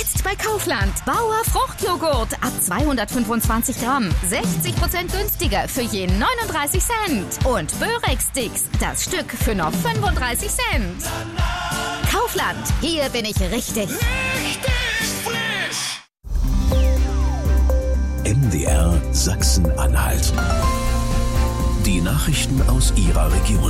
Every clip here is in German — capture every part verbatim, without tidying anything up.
Jetzt bei Kaufland. Bauer Fruchtjoghurt ab zweihundertfünfundzwanzig Gramm. sechzig Prozent günstiger für je neununddreißig Cent. Und Börex-Sticks, das Stück für nur fünfunddreißig Cent. Kaufland, hier bin ich richtig. Richtig frisch! M D R Sachsen-Anhalt. Die Nachrichten aus Ihrer Region.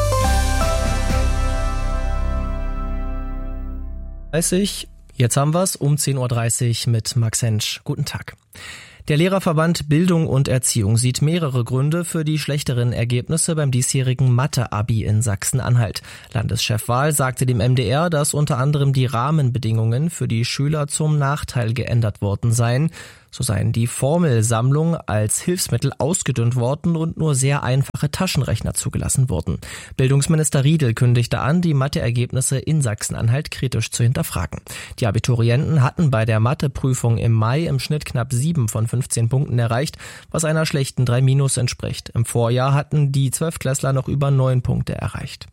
dreißig Jetzt haben wir's um zehn Uhr dreißig mit Max Hensch. Guten Tag. Der Lehrerverband Bildung und Erziehung sieht mehrere Gründe für die schlechteren Ergebnisse beim diesjährigen Mathe-Abi in Sachsen-Anhalt. Landeschef Wahl sagte dem M D R, dass unter anderem die Rahmenbedingungen für die Schüler zum Nachteil geändert worden seien. So seien die Formelsammlung als Hilfsmittel ausgedünnt worden und nur sehr einfache Taschenrechner zugelassen wurden. Bildungsminister Riedl kündigte an, die Matheergebnisse in Sachsen-Anhalt kritisch zu hinterfragen. Die Abiturienten hatten bei der Matheprüfung im Mai im Schnitt knapp sieben von fünfzehn Punkten erreicht, was einer schlechten drei Minus entspricht. Im Vorjahr hatten die Zwölftklässler noch über neun Punkte erreicht.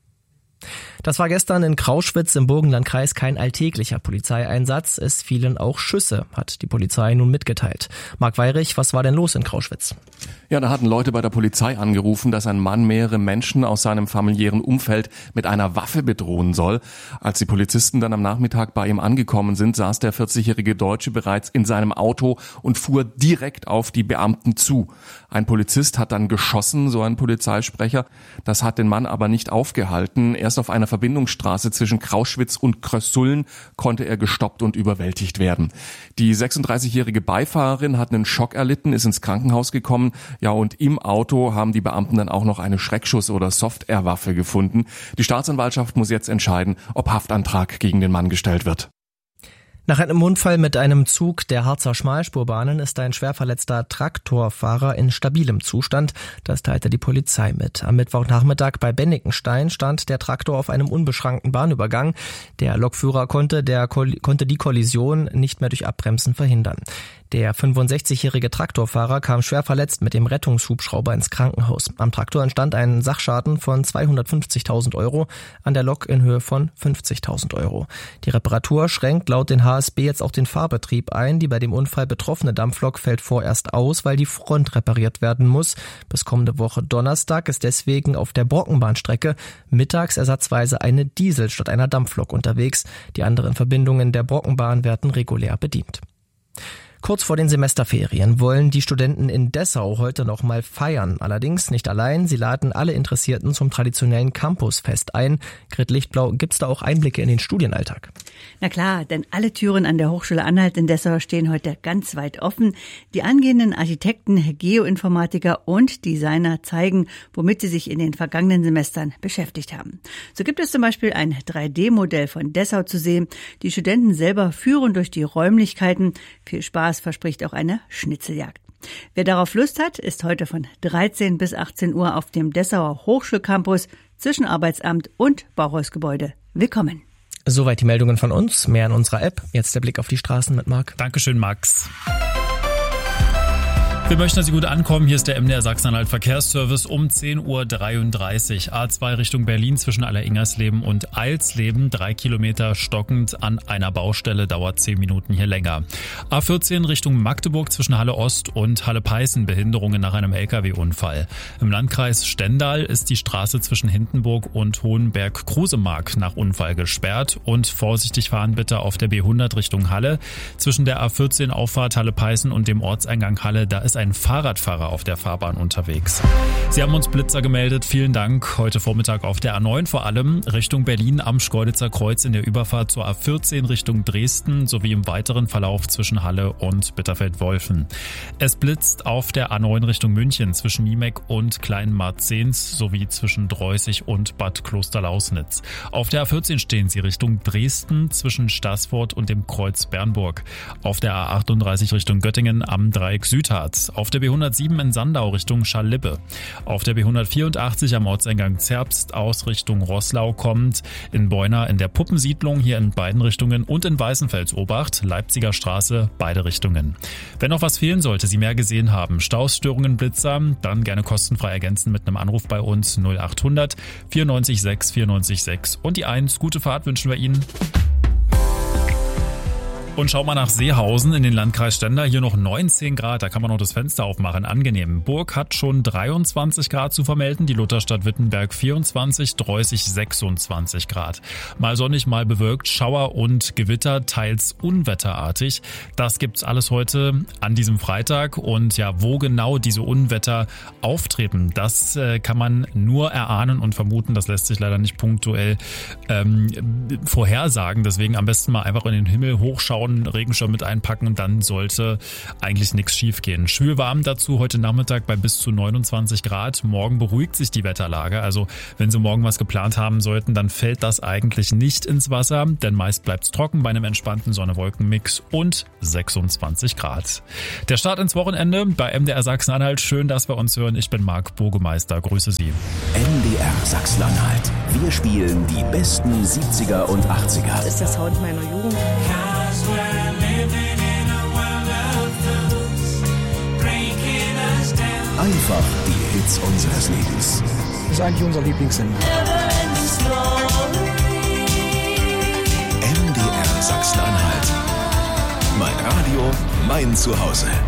Das war gestern in Krauschwitz im Burgenlandkreis kein alltäglicher Polizeieinsatz. Es fielen auch Schüsse, hat die Polizei nun mitgeteilt. Marc Weyrich, was war denn los in Krauschwitz? Ja, da hatten Leute bei der Polizei angerufen, dass ein Mann mehrere Menschen aus seinem familiären Umfeld mit einer Waffe bedrohen soll. Als die Polizisten dann am Nachmittag bei ihm angekommen sind, saß der vierzigjährige Deutsche bereits in seinem Auto und fuhr direkt auf die Beamten zu. Ein Polizist hat dann geschossen, so ein Polizeisprecher. Das hat den Mann aber nicht aufgehalten. Erst auf einer Verbindungsstraße zwischen Krauschwitz und Krössuln konnte er gestoppt und überwältigt werden. Die sechsunddreißigjährige Beifahrerin hat einen Schock erlitten, ist ins Krankenhaus gekommen. Ja, und im Auto haben die Beamten dann auch noch eine Schreckschuss- oder Soft-Air-Waffe gefunden. Die Staatsanwaltschaft muss jetzt entscheiden, ob Haftantrag gegen den Mann gestellt wird. Nach einem Unfall mit einem Zug der Harzer Schmalspurbahnen ist ein schwerverletzter Traktorfahrer in stabilem Zustand. Das teilte die Polizei mit. Am Mittwochnachmittag bei Bennikenstein stand der Traktor auf einem unbeschrankten Bahnübergang. Der Lokführer konnte, der, konnte die Kollision nicht mehr durch Abbremsen verhindern. Der fünfundsechzigjährige Traktorfahrer kam schwer verletzt mit dem Rettungshubschrauber ins Krankenhaus. Am Traktor entstand ein Sachschaden von zweihundertfünfzigtausend Euro, an der Lok in Höhe von fünfzigtausend Euro. Die Reparatur schränkt laut den H S B jetzt auch den Fahrbetrieb ein. Die bei dem Unfall betroffene Dampflok fällt vorerst aus, weil die Front repariert werden muss. Bis kommende Woche Donnerstag ist deswegen auf der Brockenbahnstrecke mittags ersatzweise eine Diesel statt einer Dampflok unterwegs. Die anderen Verbindungen der Brockenbahn werden regulär bedient. Kurz vor den Semesterferien wollen die Studenten in Dessau heute noch mal feiern. Allerdings nicht allein. Sie laden alle Interessierten zum traditionellen Campusfest ein. Grit Lichtblau, gibt's da auch Einblicke in den Studienalltag? Na klar, denn alle Türen an der Hochschule Anhalt in Dessau stehen heute ganz weit offen. Die angehenden Architekten, Geoinformatiker und Designer zeigen, womit sie sich in den vergangenen Semestern beschäftigt haben. So gibt es zum Beispiel ein drei D Modell von Dessau zu sehen. Die Studenten selber führen durch die Räumlichkeiten. Viel Spaß verspricht auch eine Schnitzeljagd. Wer darauf Lust hat, ist heute von dreizehn bis achtzehn Uhr auf dem Dessauer Hochschulcampus zwischen Arbeitsamt und Bauhausgebäude willkommen. Soweit die Meldungen von uns. Mehr in unserer App. Jetzt der Blick auf die Straßen mit Marc. Dankeschön, Max. Wir möchten, dass Sie gut ankommen. Hier ist der M D R Sachsen-Anhalt Verkehrsservice um zehn Uhr dreiunddreißig. A zwei Richtung Berlin zwischen Alleringers-Leben und Eilsleben. Drei Kilometer stockend an einer Baustelle, dauert zehn Minuten hier länger. A vierzehn Richtung Magdeburg zwischen Halle Ost und Halle Peißen. Behinderungen nach einem L K W-Unfall. Im Landkreis Stendal ist die Straße zwischen Hindenburg und Hohenberg-Krusemark nach Unfall gesperrt. Und vorsichtig fahren bitte auf der B hundert Richtung Halle. Zwischen der A vierzehn Auffahrt Halle Peißen und dem Ortseingang Halle, da ist ein Fahrradfahrer auf der Fahrbahn unterwegs. Sie haben uns Blitzer gemeldet. Vielen Dank. Heute Vormittag auf der A neun vor allem Richtung Berlin am Schkeuditzer Kreuz in der Überfahrt zur A vierzehn Richtung Dresden sowie im weiteren Verlauf zwischen Halle und Bitterfeld-Wolfen. Es blitzt auf der A neun Richtung München zwischen Niemek und Kleinmarzens sowie zwischen Dreußig und Bad Klosterlausnitz. Auf der A vierzehn stehen Sie Richtung Dresden zwischen Staßfurt und dem Kreuz Bernburg. Auf der A achtunddreißig Richtung Göttingen am Dreieck Südharz. Auf der B hundertsieben in Sandau Richtung Schall-Lippe. Auf der B hundertvierundachtzig am Ortseingang Zerbst aus Richtung Roßlau kommt. In Beuna in der Puppensiedlung hier in beiden Richtungen und in Weißenfels Obacht, Leipziger Straße, beide Richtungen. Wenn noch was fehlen sollte, Sie mehr gesehen haben, Staus, Störungen, Blitzer, dann gerne kostenfrei ergänzen mit einem Anruf bei uns null achthundert vierundneunzig sechs vierundneunzig sechs und die eins. Gute Fahrt wünschen wir Ihnen. Und schau mal nach Seehausen in den Landkreis Stendal. Hier noch neunzehn Grad, da kann man noch das Fenster aufmachen. Angenehm. Burg hat schon dreiundzwanzig Grad zu vermelden, die Lutherstadt Wittenberg vierundzwanzig, Dreußig sechsundzwanzig Grad. Mal sonnig, mal bewölkt, Schauer und Gewitter, teils unwetterartig. Das gibt's alles heute an diesem Freitag. Und ja, wo genau diese Unwetter auftreten, das äh, kann man nur erahnen und vermuten. Das lässt sich leider nicht punktuell ähm, vorhersagen. Deswegen am besten mal einfach in den Himmel hochschauen, Regenschirm mit einpacken, dann sollte eigentlich nichts schief gehen. Schwül warm dazu heute Nachmittag bei bis zu neunundzwanzig Grad. Morgen beruhigt sich die Wetterlage. Also wenn Sie morgen was geplant haben sollten, dann fällt das eigentlich nicht ins Wasser, denn meist bleibt es trocken bei einem entspannten Sonne-Wolken-Mix und sechsundzwanzig Grad. Der Start ins Wochenende bei M D R Sachsen-Anhalt. Schön, dass wir uns hören. Ich bin Marc Burgemeister. Grüße Sie. M D R Sachsen-Anhalt. Wir spielen die besten siebziger und achtziger. Das ist der Sound meiner Jugend. Einfach die Hits unseres Lebens. Das ist eigentlich unser Lieblingssender. M D R Sachsen-Anhalt. Mein Radio, mein Zuhause.